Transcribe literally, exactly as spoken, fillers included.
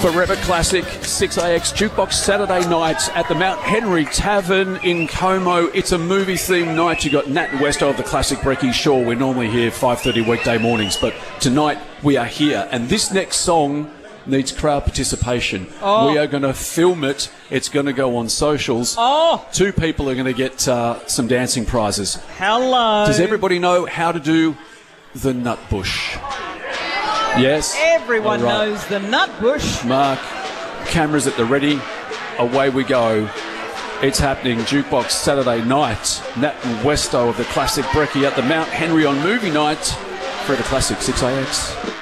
Forever Classic six A X Jukebox Saturday night at the Mount Henry Tavern in Como. It's a movie-themed night. You've got Nat and Westo of the Classic Brekkie. Sure, we're normally here five thirty weekday mornings, but tonight we are here. And this next song needs crowd participation. Oh. We are going to film it. It's going to go on socials. Oh, Two people are going to get uh, some dancing prizes. hello. Does everybody know how to do the Nutbush? Yes? Everyone All right. knows the Nutbush. Mark, cameras at the ready. Away we go. It's happening. Jukebox Saturday night. Nat and Westo of the Classic Brekkie at the Mount Henry on movie night for the Classic six A X.